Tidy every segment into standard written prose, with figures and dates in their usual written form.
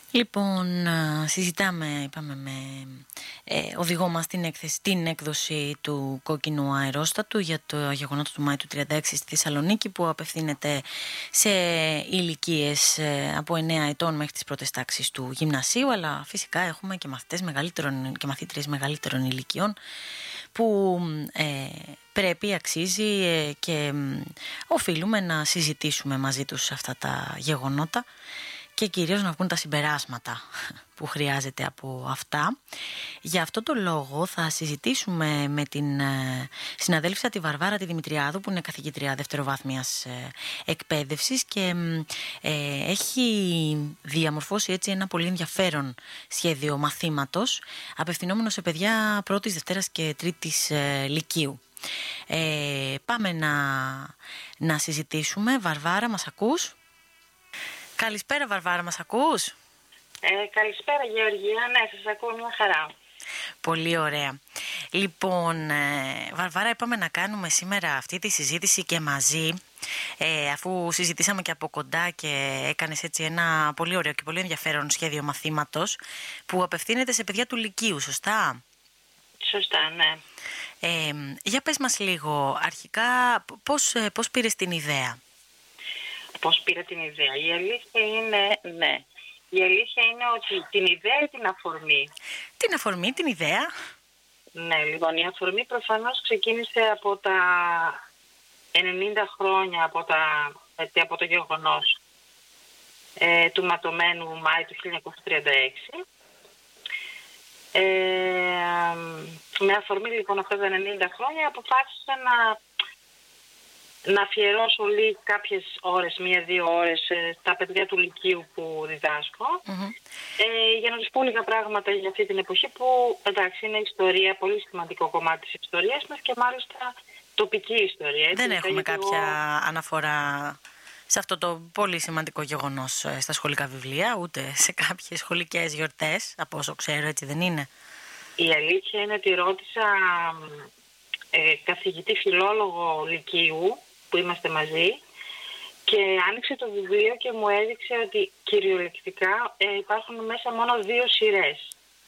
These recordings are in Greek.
Λοιπόν, συζητάμε, είπαμε, με οδηγό μας την έκδοση του Κόκκινου Αερόστατου για το γεγονότο του Μάη του 36 στη Θεσσαλονίκη, που απευθύνεται σε ηλικίες από 9 ετών μέχρι τις πρώτες τάξεις του γυμνασίου, αλλά φυσικά έχουμε και μαθητές μεγαλύτερων και μαθήτριες μεγαλύτερων ηλικιών που πρέπει, αξίζει και οφείλουμε να συζητήσουμε μαζί τους αυτά τα γεγονότα και κυρίως να βγουν τα συμπεράσματα που χρειάζεται από αυτά. Για αυτό το λόγο θα συζητήσουμε με την συναδέλφισσα τη Βαρβάρα τη Δημητριάδου, που είναι καθηγήτρια δευτεροβάθμιας εκπαίδευσης και έχει διαμορφώσει έτσι ένα πολύ ενδιαφέρον σχέδιο μαθήματος απευθυνόμενο σε παιδιά πρώτης, δευτέρας και τρίτης λυκείου. Πάμε να συζητήσουμε. Βαρβάρα, μας ακούς? Καλησπέρα Βαρβάρα, μας ακούς? Καλησπέρα Γεωργία, ναι, σας ακούω μια χαρά. Πολύ ωραία. Λοιπόν, Βαρβάρα, είπαμε να κάνουμε σήμερα αυτή τη συζήτηση και μαζί, αφού συζητήσαμε και από κοντά και έκανες έτσι ένα πολύ ωραίο και πολύ ενδιαφέρον σχέδιο μαθήματος που απευθύνεται σε παιδιά του λυκείου, σωστά? Σωστά, ναι. Για πες μας λίγο, αρχικά πώς πήρες την ιδέα? Πώς πήρα την ιδέα? Η αλήθεια είναι, ναι. Η αλήθεια είναι ότι την ιδέα ή την αφορμή? Την αφορμή, την ιδέα. Ναι, λοιπόν, η αφορμή προφανώς ξεκίνησε από τα 90 χρόνια, από το γεγονός του ματωμένου Μάη του 1936. Με αφορμή λοιπόν αυτά τα 90 χρόνια αποφάσισα να αφιερώσω κάποιες ώρες, 1-2 ώρες στα παιδιά του λυκείου που διδάσκω, για να τους πω λίγα πράγματα για αυτή την εποχή που, εντάξει, είναι ιστορία, πολύ σημαντικό κομμάτι της ιστορίας μας και μάλιστα τοπική ιστορία. Έτσι, δεν έχουμε κάποια αναφορά σε αυτό το πολύ σημαντικό γεγονός στα σχολικά βιβλία, ούτε σε κάποιες σχολικές γιορτές, από όσο ξέρω, έτσι δεν είναι? Η αλήθεια είναι ότι ρώτησα καθηγητή φιλόλογο λυκείου που είμαστε μαζί και άνοιξε το βιβλίο και μου έδειξε ότι κυριολεκτικά υπάρχουν μέσα μόνο 2 σειρές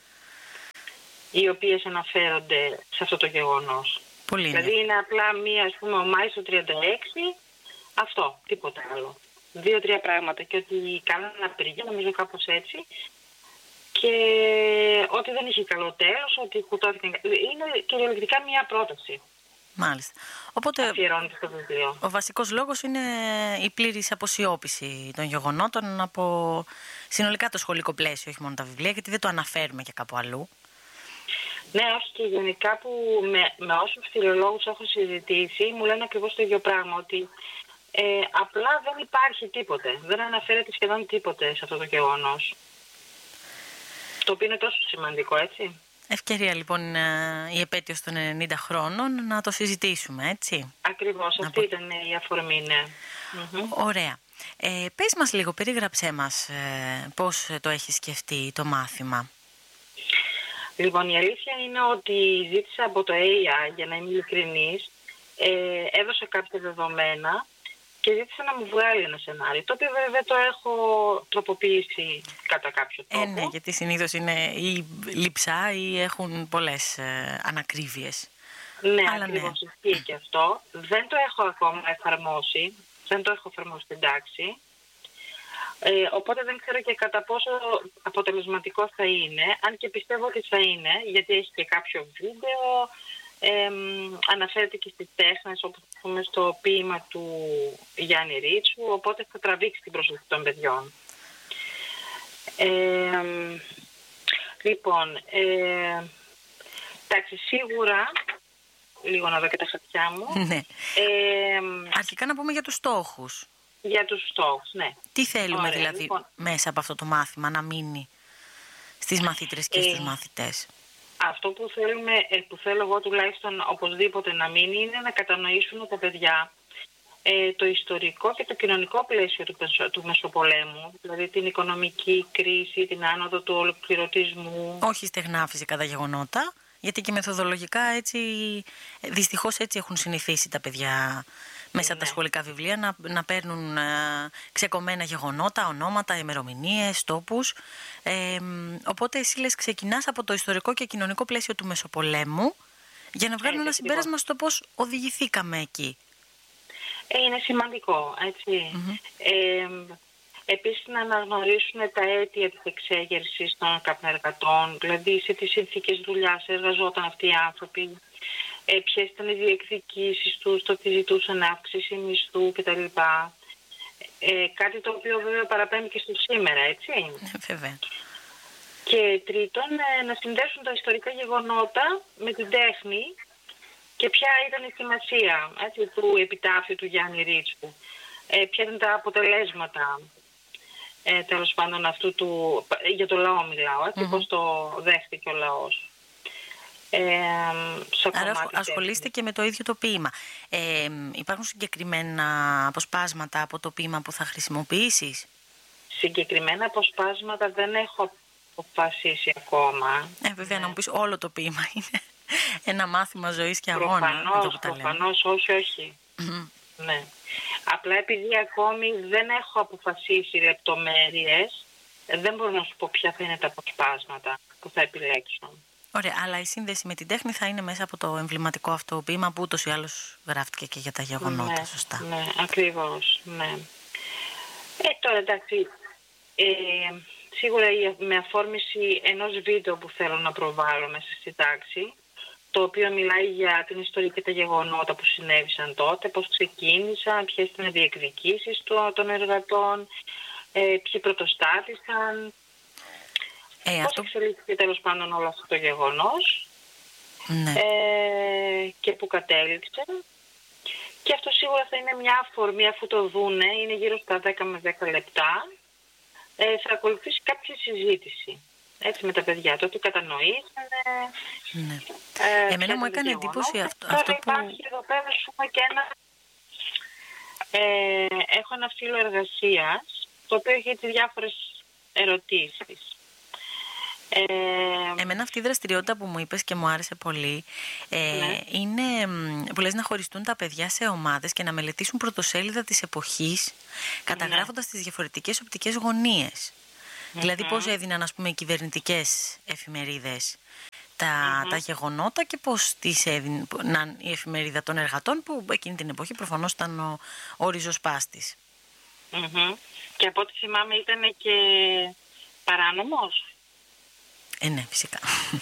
οι οποίες αναφέρονται σε αυτό το γεγονός. Πολύ δηλαδή είναι απλά μία, ας πούμε, ο Μάης του 36, αυτό, τίποτα άλλο. 2-3 πράγματα και ότι κάνανε απεργία, νομίζω κάπως έτσι, και ότι δεν είχε καλό τέλος, ότι σκοτώθηκαν. Είναι κυριολεκτικά μία πρόταση. Μάλιστα. Οπότε ο βασικός λόγος είναι η πλήρης αποσιώπηση των γεγονότων από συνολικά το σχολικό πλαίσιο, όχι μόνο τα βιβλία, γιατί δεν το αναφέρουμε και κάπου αλλού. Ναι, όχι, και γενικά που με όσους φιλολόγους έχω συζητήσει μου λένε ακριβώς το ίδιο πράγμα, ότι απλά δεν υπάρχει τίποτε, δεν αναφέρεται σχεδόν τίποτε σε αυτό το γεγονός, το οποίο είναι τόσο σημαντικό, έτσι. Ευκαιρία λοιπόν η επέτειος των 90 χρόνων να το συζητήσουμε, έτσι. Ακριβώς, αυτή ήταν η αφορμή, ναι. Ωραία. Πες μας λίγο, περίγραψέ μας πώς το έχεις σκεφτεί το μάθημα. Λοιπόν, η αλήθεια είναι ότι ζήτησα από το AI, για να είμαι ειλικρινής, έδωσε κάποια δεδομένα και ζήτησα να μου βγάλει ένα σενάριο, το οποίο βέβαια το έχω τροποποιήσει κατά κάποιο τρόπο. Ναι, γιατί συνήθως είναι ή λειψά ή έχουν πολλές ανακρίβειες. Ναι, ακριβώς, ισχύει και αυτό. Δεν το έχω ακόμα εφαρμόσει, δεν το έχω εφαρμόσει στην τάξη, οπότε δεν ξέρω και κατά πόσο αποτελεσματικό θα είναι, αν και πιστεύω ότι θα είναι, γιατί έχει και κάποιο βίντεο, αναφέρεται και στις τέχνες, όπως πούμε στο ποίημα του Γιάννη Ρίτσου, οπότε θα τραβήξει την προσοχή των παιδιών. Λοιπόν, εντάξει, σίγουρα, λίγο να δω και τα χαρτιά μου. Ναι. Αρχικά να πούμε για τους στόχους. Για τους στόχους, ναι. Τι θέλουμε δηλαδή μέσα από αυτό το μάθημα να μείνει στις μαθήτρες και στους μαθητές? Αυτό που θέλω εγώ τουλάχιστον οπωσδήποτε να μείνει είναι να κατανοήσουν τα παιδιά το ιστορικό και το κοινωνικό πλαίσιο του Μεσοπολέμου, δηλαδή την οικονομική κρίση, την άνοδο του ολοκληρωτισμού. Όχι στεγνά φυσικά τα γεγονότα, γιατί και μεθοδολογικά έτσι, δυστυχώς έτσι έχουν συνηθίσει τα παιδιά μέσα από τα σχολικά βιβλία να παίρνουν ξεκομμένα γεγονότα, ονόματα, ημερομηνίες, τόπους. Οπότε εσύ λες ξεκινάς από το ιστορικό και κοινωνικό πλαίσιο του Μεσοπολέμου για να βγάλουμε ένα συμπέρασμα στο πώς οδηγηθήκαμε εκεί. Είναι σημαντικό, έτσι. Επίσης να αναγνωρίσουν τα αίτια της εξέγερσης των καπνεργατών, δηλαδή σε τι συνθήκες δουλειάς εργαζόταν αυτοί οι άνθρωποι, ποιες ήταν οι διεκδικήσεις τους, το ότι ζητούσαν αύξηση μισθού κτλ. Κάτι το οποίο βέβαια παραπέμπει και στο σήμερα, έτσι. Βέβαια. Και τρίτον, να συνδέσουν τα ιστορικά γεγονότα με την τέχνη και ποια ήταν η σημασία, έτσι, του επιτάφιου του Γιάννη Ρίτσκου. Ποια ήταν τα αποτελέσματα, τέλος πάντων, αυτού του, για το λαό μιλάω, έτσι, πώς το δέχτηκε ο λαός. Άρα ασχολείστε και με το ίδιο το ποίημα. Υπάρχουν συγκεκριμένα αποσπάσματα από το ποίημα που θα χρησιμοποιήσεις? Συγκεκριμένα αποσπάσματα δεν έχω αποφασίσει ακόμα. Βέβαια, να μου πεις όλο το ποίημα είναι ένα μάθημα ζωής και αγώνα. Προφανώς, όχι. Ναι. Απλά επειδή ακόμη δεν έχω αποφασίσει λεπτομέρειες, δεν μπορώ να σου πω ποια θα είναι τα αποσπάσματα που θα επιλέξω. Ωραία, αλλά η σύνδεση με την τέχνη θα είναι μέσα από το εμβληματικό αυτό ποίημα που ούτως ή άλλως γράφτηκε και για τα γεγονότα, σωστά. Ναι, ακριβώς, ναι. Τώρα εντάξει, σίγουρα με αφόρμηση ενός βίντεο που θέλω να προβάλλω μέσα στη τάξη, το οποίο μιλάει για την ιστορία και τα γεγονότα που συνέβησαν τότε, πώς ξεκίνησαν, ποιες ήταν οι διεκδικήσεις των εργατών, ποιοι πρωτοστάτησαν, πώς εξελίχθηκε τέλος πάντων όλο αυτό το γεγονός, και που κατέληξε. Και αυτό σίγουρα θα είναι μια αφορμή, αφού το δούνε, είναι γύρω στα 10 με 10 λεπτά, θα ακολουθήσει κάποια συζήτηση. Έτσι με τα παιδιά, το ότι κατανοήσανε. Ναι. Εμένα μου έκανε εντύπωση αυτό που... Υπάρχει εδώ πέρα, και έχω ένα φύλλο εργασίας, το οποίο έχει έτσι διάφορες ερωτήσεις. Εμένα αυτή η δραστηριότητα που μου είπες και μου άρεσε πολύ, είναι που λες να χωριστούν τα παιδιά σε ομάδες και να μελετήσουν πρωτοσέλιδα της εποχής, καταγράφοντας τις διαφορετικές οπτικές γωνίες. Δηλαδή πώς έδιναν, ας πούμε, οι κυβερνητικές εφημερίδες τα γεγονότα και πώς τις έδιναν η εφημερίδα των εργατών, που εκείνη την εποχή προφανώς ήταν ο ριζοσπάστης. Και από ό,τι θυμάμαι ήταν και παράνομος. Ναι, φυσικά.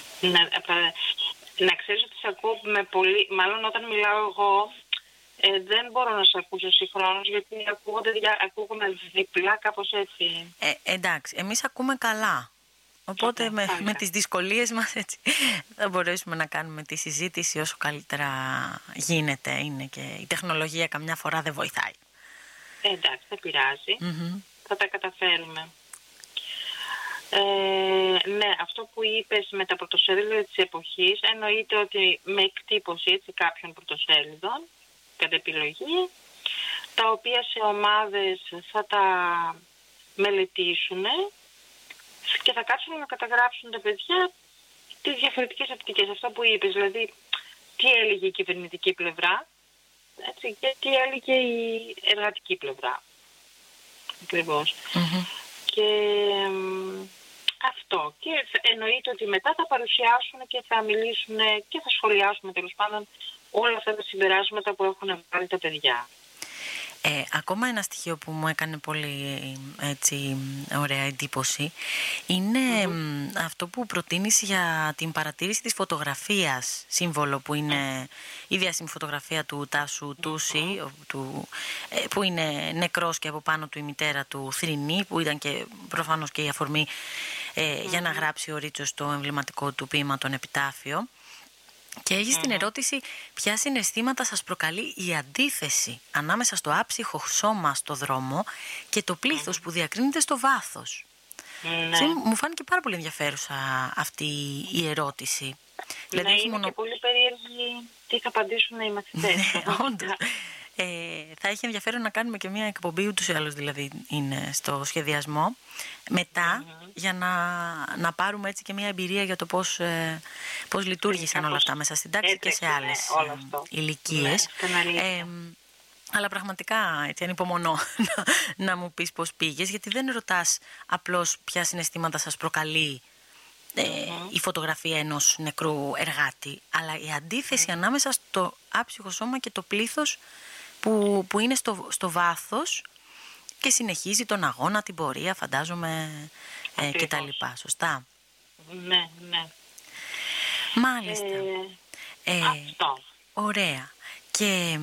Να ξέρεις ότι σε ακούω με πολύ... Μάλλον όταν μιλάω εγώ δεν μπορώ να σε ακούσω συγχρόνως, γιατί ακούγομαι διπλά, κάπως έτσι. Εντάξει, εμείς ακούμε καλά. Οπότε με τις δυσκολίες μας έτσι θα μπορέσουμε να κάνουμε τη συζήτηση όσο καλύτερα γίνεται. Είναι και η τεχνολογία καμιά φορά δεν βοηθάει. Εντάξει, δεν πειράζει. Θα τα καταφέρουμε. Ναι, αυτό που είπες με τα πρωτοσέλιδα της εποχής, εννοείται ότι με εκτύπωση έτσι κάποιων πρωτοσέλιδων κατ' επιλογή, τα οποία σε ομάδες θα τα μελετήσουν και θα κάτσουν να καταγράψουν τα παιδιά τις διαφορετικές οπτικές. Αυτό που είπες, δηλαδή τι έλεγε η κυβερνητική πλευρά, έτσι, και τι έλεγε η εργατική πλευρά. Ακριβώς. Και αυτό. Και εννοείται ότι μετά θα παρουσιάσουν και θα μιλήσουν και θα σχολιάσουν τέλος πάντων όλα αυτά τα συμπεράσματα που έχουν πάρει τα παιδιά. Ακόμα ένα στοιχείο που μου έκανε πολύ έτσι ωραία εντύπωση είναι αυτό που προτείνεις για την παρατήρηση της φωτογραφίας σύμβολο, που είναι η διάσημη φωτογραφία του Τάσου Τούση, που είναι νεκρός και από πάνω του η μητέρα του θρηνή, που ήταν και προφανώς και η αφορμή για να γράψει ο Ρίτσος το εμβληματικό του ποίημα, τον Επιτάφιο. Και έχεις την ερώτηση, ποια συναισθήματα σας προκαλεί η αντίθεση ανάμεσα στο άψυχο σώμα στο δρόμο και το πλήθος που διακρίνεται στο βάθος. Μου φάνηκε πάρα πολύ ενδιαφέρουσα αυτή η ερώτηση. Δηλαδή, είναι και πολύ περίεργη τι θα απαντήσουν οι μαθητές. Ναι, όντως. Θα έχει ενδιαφέρον να κάνουμε και μια εκπομπή, ούτως ή άλλως δηλαδή είναι στο σχεδιασμό, μετά για να πάρουμε έτσι και μια εμπειρία για το πώς λειτουργήσαν όλα αυτά μέσα στην τάξη και σε άλλες ηλικίες. Αλλά πραγματικά έτσι ανυπομονώ να μου πεις πώς πήγες, γιατί δεν ρωτάς απλώς ποια συναισθήματα σας προκαλεί η φωτογραφία ενός νεκρού εργάτη, αλλά η αντίθεση ανάμεσα στο άψυχο σώμα και το πλήθος που είναι στο βάθος και συνεχίζει τον αγώνα, την πορεία, φαντάζομαι, και τα λοιπά. Σωστά? Ναι. Μάλιστα. Αυτό. Ωραία. Και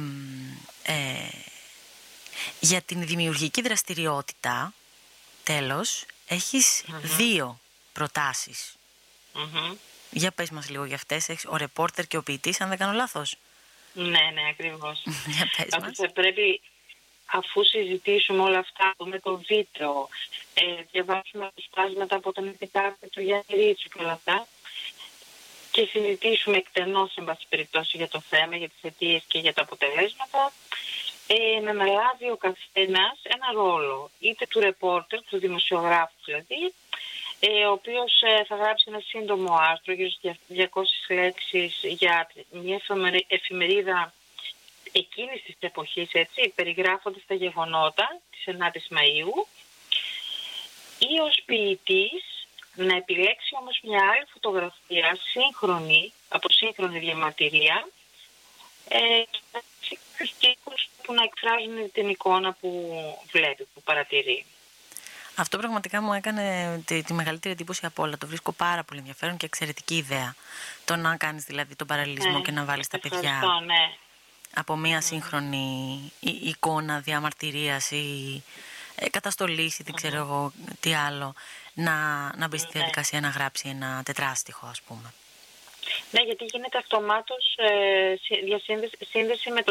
για την δημιουργική δραστηριότητα, τέλος, έχεις 2 προτάσεις. Για πες μας λίγο για αυτές. Έχεις ο ρεπόρτερ και ο ποιητής, αν δεν κάνω λάθος. Ναι, ακριβώς. Για πες μας. Πρέπει, αφού συζητήσουμε όλα αυτά με το βίντεο, διαβάσουμε αποσπάσματα από τον επιτάφιο του Γιάννη Ρίτσου και όλα αυτά, και συζητήσουμε εκτενώς, εν πάση περιπτώσει, για το θέμα, για τις αιτίες και για τα αποτελέσματα, να αναλάβει ο καθένας ένα ρόλο, είτε του ρεπόρτερ, του δημοσιογράφου δηλαδή, ο οποίος θα γράψει ένα σύντομο άρθρο, γύρω στις 200 λέξεις, για μια εφημερίδα εκείνης της εποχής, έτσι, περιγράφοντας τα γεγονότα της 9ης Μαΐου, ή ως ποιητής να επιλέξει όμως μια άλλη φωτογραφία σύγχρονη, από σύγχρονη διαμαρτυρία, που να εκφράζουν την εικόνα που βλέπει, που παρατηρεί. Αυτό πραγματικά μου έκανε τη μεγαλύτερη εντύπωση από όλα. Το βρίσκω πάρα πολύ ενδιαφέρον και εξαιρετική ιδέα. Το να κάνεις δηλαδή τον παραλληλισμό και να βάλεις τα παιδιά από μια σύγχρονη εικόνα διαμαρτυρίας ή καταστολής ή δεν ξέρω εγώ τι άλλο, να μπει στη διαδικασία να γράψει ένα τετράστιχο, ας πούμε. Ναι, γιατί γίνεται αυτομάτως σύνδεση με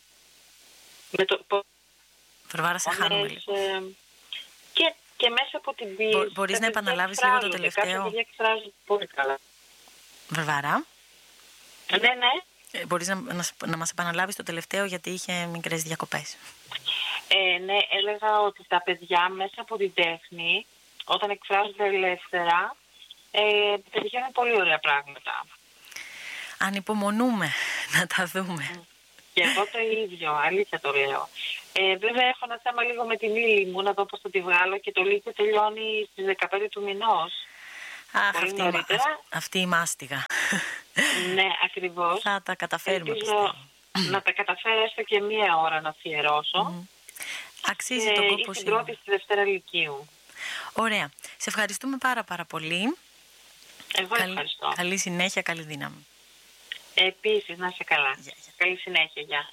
το... Φρεβάρα, σε χάνουμε λίγο. Και μέσα από την πίεση... Μπορείς να επαναλάβεις λίγο το τελευταίο? Κάποια παιδιά εκφράζουν πολύ καλά. Βαρβάρα. Ναι. Μπορείς να μας επαναλάβεις το τελευταίο, γιατί είχε μικρές διακοπές. Ναι, έλεγα ότι τα παιδιά μέσα από την τέχνη, όταν εκφράζονται ελεύθερα, πετυχαίνουν πολύ ωραία πράγματα. Ανυπομονούμε να τα δούμε. Και εγώ το ίδιο, αλήθεια το λέω. Βέβαια έχω ένα θέμα λίγο με την ύλη μου, να δω πώς θα τη βγάλω, και το Λύκειο τελειώνει στις 15 του μηνός. Αυτή η μάστιγα. Ναι, ακριβώς. Θα τα καταφέρουμε. Να τα καταφέρω έστω και 1 ώρα να αφιερώσω. Αξίζει τον κόπο. Ή στην πρώτη, στη Δευτέρα Λυκείου. Ωραία. Σε ευχαριστούμε πάρα πολύ. Εγώ ευχαριστώ. Καλή συνέχεια, καλή δύναμη. Επίσης, να είσαι καλά. Καλή συνέχεια, γεια.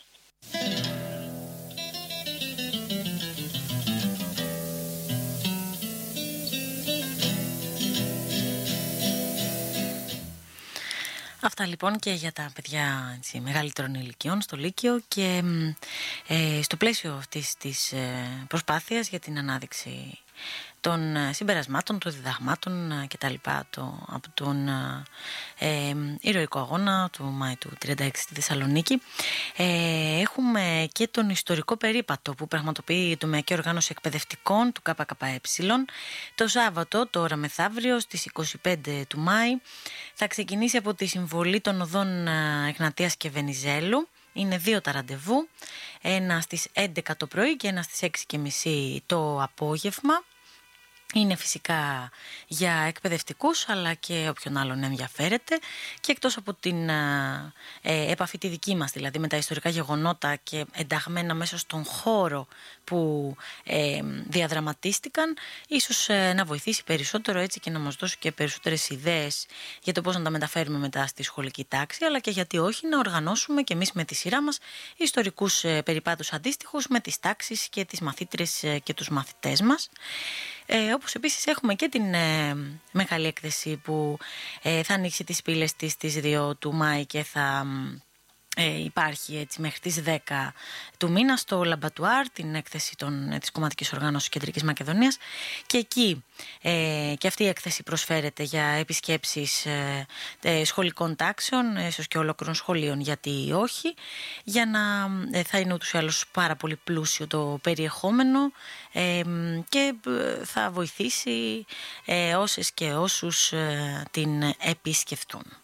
Αυτά λοιπόν και για τα παιδιά μεγαλύτερων ηλικιών στο Λύκειο, και στο πλαίσιο αυτής της προσπάθειας για την ανάδειξη των συμπερασμάτων, των διδαγμάτων και τα λοιπά από τον ηρωικό αγώνα του Μάη του 1936 στη Θεσσαλονίκη, έχουμε και τον ιστορικό περίπατο που πραγματοποιεί η Τομεακή Οργάνωση Εκπαιδευτικών του ΚΚΕ το Σάββατο, τώρα μεθαύριο, στις 25 του Μάη. Θα ξεκινήσει από τη συμβολή των οδών Εγνατίας και Βενιζέλου. Είναι 2 τα ραντεβού, ένα στις 11 το πρωί και ένα στις 6:30 το απόγευμα. Είναι φυσικά για εκπαιδευτικούς, αλλά και όποιον άλλον ενδιαφέρεται, και εκτός από την επαφή τη δική μας δηλαδή με τα ιστορικά γεγονότα και ενταγμένα μέσα στον χώρο που διαδραματίστηκαν, ίσως να βοηθήσει περισσότερο έτσι και να μας δώσει και περισσότερες ιδέες για το πώς να τα μεταφέρουμε μετά στη σχολική τάξη, αλλά και γιατί όχι να οργανώσουμε και εμείς με τη σειρά μας ιστορικούς περιπάτους αντίστοιχους με τις τάξεις και τις μαθήτρες και τους μαθητές μας. Όπως επίσης έχουμε και την μεγάλη έκθεση που θα ανοίξει τις πύλες της στις 2 του Μάη και θα υπάρχει έτσι μέχρι τις 10 του μήνα στο Λαμπατουάρ, την έκθεση της Κομματικής Οργάνωσης Κεντρικής Μακεδονίας, και εκεί και αυτή η έκθεση προσφέρεται για επισκέψεις σχολικών τάξεων, ίσως και ολόκληρων σχολείων, γιατί όχι, για να θα είναι ούτως ή άλλως πάρα πολύ πλούσιο το περιεχόμενο και θα βοηθήσει όσες και όσους την επισκεφτούν.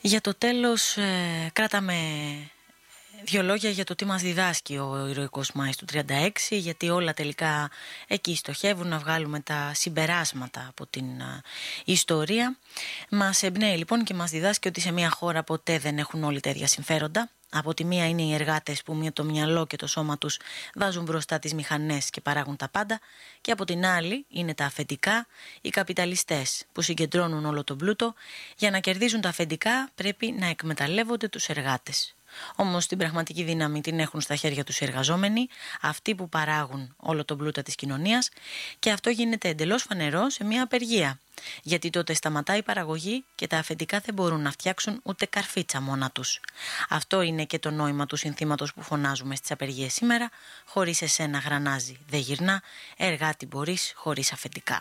Για το τέλος κράταμε 2 λόγια για το τι μας διδάσκει ο ηρωικός Μάης του 36, γιατί όλα τελικά εκεί στοχεύουν να βγάλουμε τα συμπεράσματα από την ιστορία. Μας εμπνέει λοιπόν και μας διδάσκει ότι σε μια χώρα ποτέ δεν έχουν όλοι τα ίδια συμφέροντα. Από τη μία είναι οι εργάτες που με το μυαλό και το σώμα τους βάζουν μπροστά τις μηχανές και παράγουν τα πάντα, και από την άλλη είναι τα αφεντικά, οι καπιταλιστές που συγκεντρώνουν όλο τον πλούτο. Για να κερδίζουν τα αφεντικά πρέπει να εκμεταλλεύονται τους εργάτες. Όμως την πραγματική δύναμη την έχουν στα χέρια τους οι εργαζόμενοι, αυτοί που παράγουν όλο τον πλούτο της κοινωνίας, και αυτό γίνεται εντελώς φανερό σε μια απεργία. Γιατί τότε σταματάει η παραγωγή και τα αφεντικά δεν μπορούν να φτιάξουν ούτε καρφίτσα μόνα τους. Αυτό είναι και το νόημα του συνθήματος που φωνάζουμε στις απεργίες σήμερα: χωρίς εσένα γρανάζι δεν γυρνά, εργάτη μπορείς χωρίς αφεντικά.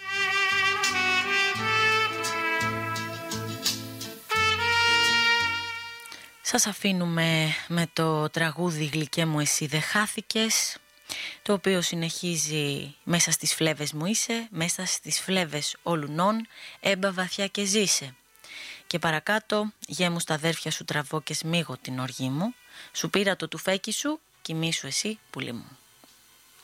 Σας αφήνουμε με το τραγούδι «Γλυκέ μου εσύ δεν χάθηκες», το οποίο συνεχίζει «Μέσα στις φλέβες μου είσαι, μέσα στις φλέβες όλουνών, έμπα βαθιά και ζήσε». Και παρακάτω «Γέ μου στα αδέρφια σου τραβώ και σμίγω την οργή μου, σου πήρα το τουφέκι σου, κοιμήσου εσύ πουλί μου».